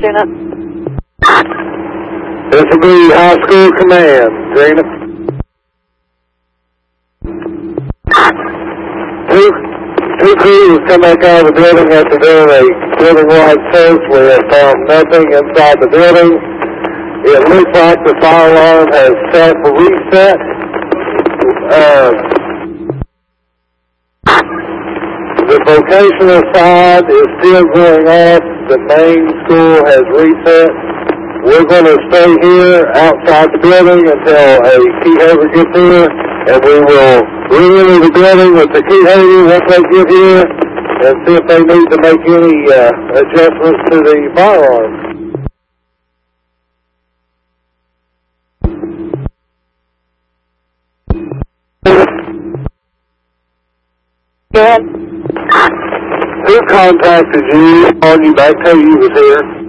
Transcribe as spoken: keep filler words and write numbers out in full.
unit. This will be high school command, Trina. Two, two crews come back out of the building after doing a building-wide search. We have found nothing inside the building. It looks like the fire alarm has self-reset. Uh, the vocational side is still going off. The main school has reset. We're going to stay here outside the building until a key holder gets here, and we will re-enter the building with the key holder once they get here and see if they need to make any uh, adjustments to the fire alarm. Good. Who contacted you on you back till you was here?